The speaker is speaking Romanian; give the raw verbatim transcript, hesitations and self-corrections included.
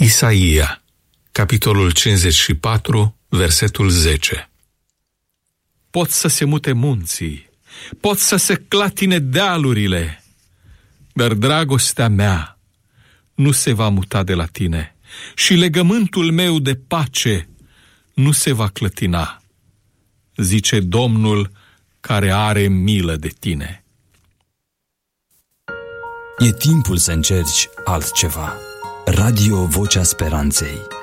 Isaia, capitolul cincizeci și patru, versetul zece. Pot să se mute munții, pot să se clatine dealurile, dar dragostea mea nu se va muta de la tine și legământul meu de pace nu se va clătina, zice Domnul care are milă de tine. E timpul să încerci altceva. Radio Vocea Speranței.